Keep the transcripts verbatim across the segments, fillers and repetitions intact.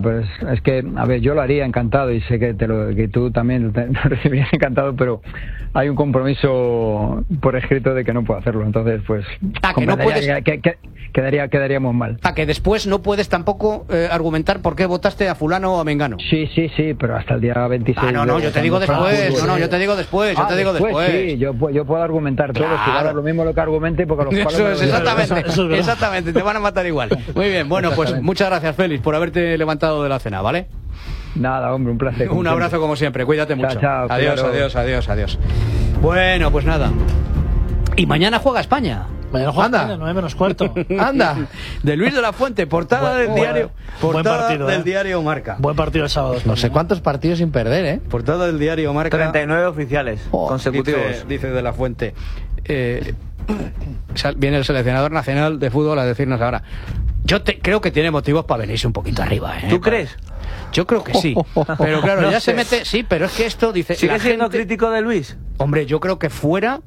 pero es, es que, a ver, yo lo haría encantado y sé que, te lo, que tú también te, lo recibirías encantado, pero hay un compromiso por escrito de que no puedo hacerlo, entonces pues ah, que no puedes... que, que, quedaría, quedaríamos mal. Ah, que después no puedes tampoco eh, argumentar por qué votaste a fulano o a mengano. Sí, sí, sí, pero hasta el día veintiséis... Ah, no, no, yo te digo después, no, no, yo te digo después, yo ah, te digo después. después. Sí, yo, yo puedo argumentar todo, claro. Si ahora lo mismo lo que argumente, porque los Eso es, exactamente, eso es exactamente, te van a matar igual. Muy bien, bueno, pues muchas gracias, Félix, por haberte levantado de la cena, ¿vale? Nada, hombre, un placer. Un abrazo siempre. Como siempre, cuídate mucho. Chao, chao, adiós, claro. adiós, adiós, adiós. Bueno, pues nada. Y mañana juega España. Mañana juega Anda. España, nueve menos cuarto. Anda. De Luis de la Fuente, portada buen, del diario. Portada partido, del eh. diario Marca. Buen partido el sábado. No sé cuántos partidos sin perder, ¿eh? Portada del diario Marca. treinta y nueve oficiales oh, consecutivos. Dice, dice de la Fuente. Eh, viene el seleccionador nacional de fútbol a decirnos ahora. Yo te, creo que tiene motivos para venirse un poquito arriba, ¿eh? ¿Tú crees? Yo creo que sí. Pero claro, no ya sé. se mete. Sí, pero es que esto dice. ¿Sigue siendo gente, crítico de Luis? Hombre, yo creo que fuera.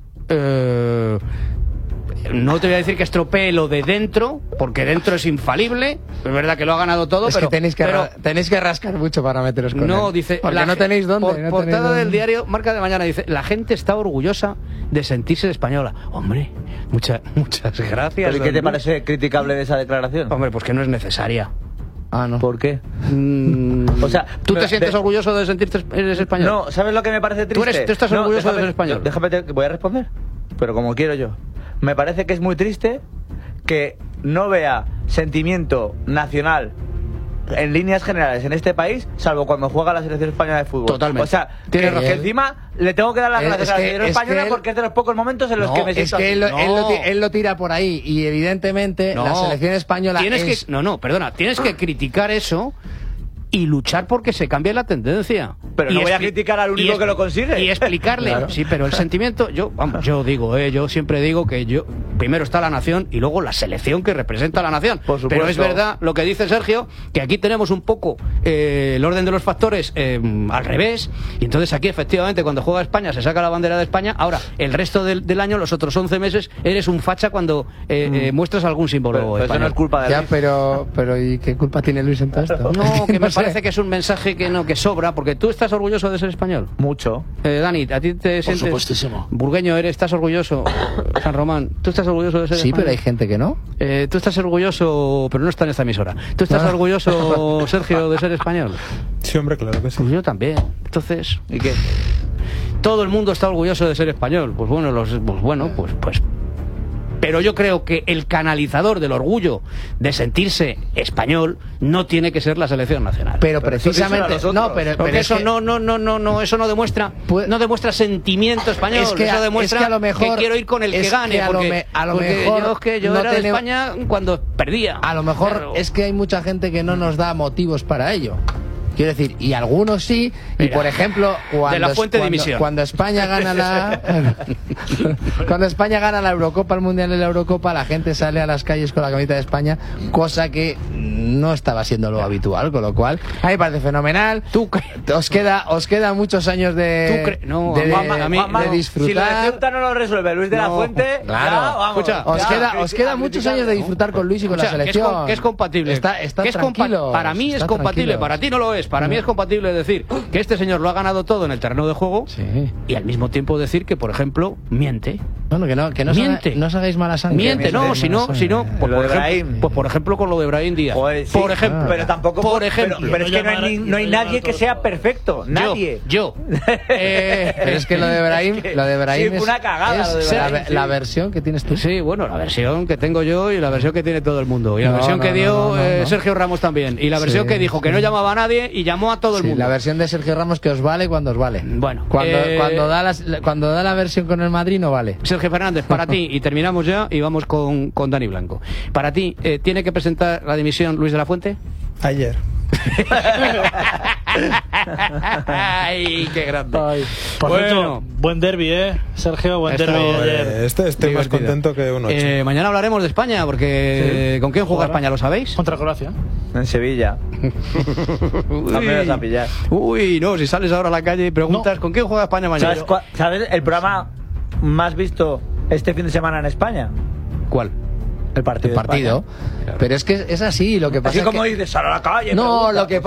Eh, no te voy a decir que estropee lo de dentro, porque dentro es infalible. Es verdad que lo ha ganado todo, es pero. Que tenéis, que pero ra tenéis que rascar mucho para meteros con no, él. dice. Porque no tenéis dónde. Por, no portada tenéis del dónde. diario Marca de mañana dice: la gente está orgullosa de sentirse española. Hombre, muchas muchas gracias. ¿Pero qué te parece criticable de esa declaración? Hombre, pues que no es necesaria. Ah, no. ¿Por qué? Mm, o sea, ¿tú te sientes de... orgulloso de sentirte eres español? No, ¿sabes lo que me parece triste? ¿Tú, eres, tú estás no, orgulloso déjame, de ser español? Déjame, te, voy a responder, pero como quiero yo. Me parece que es muy triste que no vea sentimiento nacional en líneas generales en este país, salvo cuando juega la selección española de fútbol. Totalmente. O sea, que, que encima le tengo que dar las gracias a la selección española él, porque es de los pocos momentos en los no, que me siento es que él, no. él, lo, él lo tira por ahí y evidentemente no. la selección española tienes es... que no no perdona tienes que criticar eso y luchar porque se cambie la tendencia. Pero y no voy a criticar al único que lo consigue. Y explicarle. Claro. Sí, pero el sentimiento, yo vamos, yo digo, eh, yo siempre digo que yo primero está la nación y luego la selección que representa a la nación. Por supuesto. Pero es verdad lo que dice Sergio, que aquí tenemos un poco eh, el orden de los factores eh, al revés, y entonces aquí efectivamente cuando juega España se saca la bandera de España. Ahora, el resto del, del año, los otros once meses, eres un facha cuando eh, mm. eh, muestras algún símbolo pero, pero español. eso no es culpa de ya, Luis. pero, pero ¿y qué culpa tiene Luis en todo esto? No, que me no parece sé. que es un mensaje que no que sobra, porque tú estás orgulloso de ser español. Mucho. Eh, Dani, ¿a ti te Por sientes supuestísimo. burgueño eres? ¿Estás orgulloso? San Román, ¿tú estás orgulloso de ser Sí, español? pero hay gente que no. Eh, ¿Tú estás orgulloso, pero no está en esta emisora? ¿Tú estás no. orgulloso, Sergio, de ser español? Sí, hombre, claro que sí. Pues yo también. Entonces, ¿y qué? Todo el mundo está orgulloso de ser español. Pues bueno, los, pues bueno, pues pues. Pero yo creo que el canalizador del orgullo de sentirse español no tiene que ser la selección nacional. Pero, pero precisamente no, pero, porque pero eso es que, no no no no no eso no demuestra pues, no demuestra sentimiento español. Es que, eso demuestra es que, a lo mejor, que quiero ir con el que gane. Que a porque, lo, me, a lo porque mejor yo es que yo no era de tenemos, España cuando perdía. A lo mejor claro. Es que hay mucha gente que no nos da motivos para ello. Quiero decir, y algunos sí, Mira, y por ejemplo, cuando, de la fuente cuando, de emisión. cuando España gana la cuando España gana la Eurocopa, el Mundial de la Eurocopa, la gente sale a las calles con la camiseta de España, cosa que no estaba siendo lo habitual, con lo cual, a mí me parece fenomenal. Tú os queda os quedan muchos años de no, de, de, Juanma, de, Juanma, de disfrutar. Si la Ceuta no lo resuelve Luis de no, la Fuente, claro, ya, vamos, escucha, os ya, queda que, os quedan muchos años de disfrutar con Luis y con o sea, la selección. Que es, que es compatible. Está, está que es tranquilo. Para mí es compatible, tranquilo. para ti no lo es. Para no. mí es compatible decir que este señor lo ha ganado todo en el terreno de juego, sí. Y al mismo tiempo decir que, por ejemplo, miente. Bueno, que no, que no, miente. Os, no os hagáis mala sangre. Miente, no, si no, si no, pues, por ejemplo, pues por ejemplo con lo de Brahim Díaz. Pues sí, por ejemplo, ah, pero tampoco por ejemplo, pero, pero es que no hay, ni, no hay nadie que sea perfecto, nadie. Yo, yo. eh, pero es que lo de Brahim, es que, lo de Brahim sí, es una cagada. Es lo de Brahim, la, sí. la versión que tienes tú. Sí, bueno, la versión que tengo yo y la versión que tiene todo el mundo y la no, versión no, que dio no, no, no, eh, no. Sergio Ramos también y la versión sí, que dijo que sí. no llamaba a nadie y llamó a todo el Sí, mundo. la versión de Sergio Ramos que os vale cuando os vale. Bueno, cuando eh... cuando da las, cuando da la versión con el Madrid no vale. Sergio Fernández, para ti, y terminamos ya y vamos con, con Dani Blanco. Para ti, eh, ¿tiene que presentar la dimisión Luis de la Fuente? Ayer. Ay, qué grande. Ay, por bueno, cierto, buen derbi, ¿eh? Sergio, buen Esto, derbi ayer. Eh, este, estoy más Divertido. contento que un ocho. Eh, mañana hablaremos de España, porque Sí. ¿con quién juega Jugará. España? ¿Lo sabéis? Contra Croacia. En Sevilla. No me vas a pillar. Uy, no, si sales ahora a la calle y preguntas No. ¿con quién juega España mañana? ¿Sabes, cua- ¿Sabes el programa más visto este fin de semana en España? ¿Cuál? El partido. El partido. de España. Pero es que es así, lo que pasa Así es como que... dices, sal a la calle. No, pregunta. lo que